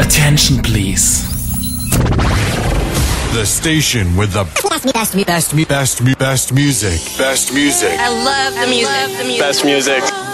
Attention, please. The station with the best music. I love the music. Best music.